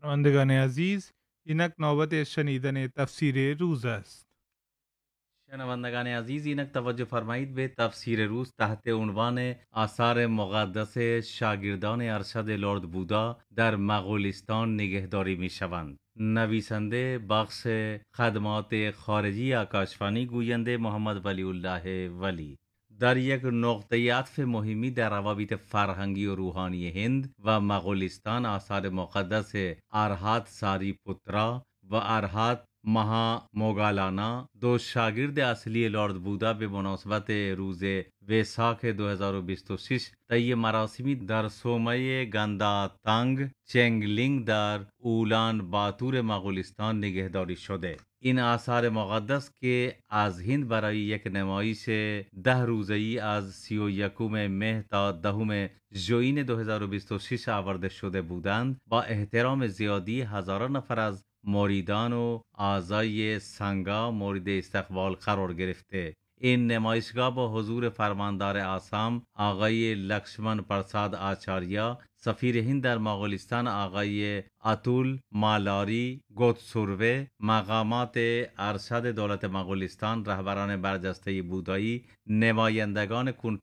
شنوندگان عزیز، اینک نوبت شنیدن تفسیر روز است. شنوندگان عزیز اینک توجه فرمایید به تفسیر روز تحت عنوان آثار مقدس شاگردان ارشد لرد بودا در مغولستان نگهداری می شوند. نویسنده بخش خدمات خارجی آکاشوانی گوینده محمد ولی الله ولی در یک نقطه عطف مهمی در روابط فرهنگی و روحانی هند و مغولستان آثار مقدس ارهات ساری پوترا و ارهات مها موگالانا دو شاگرد اصلی لرد بودا به مناسبت روز ویساک 2026 طی مراسمی در صومعه گنداتانگ چنگلینگ در اولان باتور مغولستان نگهداری شده. این آثار مقدس که از هند برای یک نمایش 10 روزه‌ای از 31 مه تا 10 ژوئین 2026 آورده شده بودند، با احترام زیادی هزاران نفر از مریدان و اعضای سنگا مورد استقبال قرار گرفته. این نمایشگاه با حضور فرماندار آسام آقای لکشمن پرساد آچاریا، سفیر هند در مغولستان آقای اتول مالاری گوتسوروه، مقامات ارشد دولت مغولستان، رهبران برجسته بودایی، نمایندگان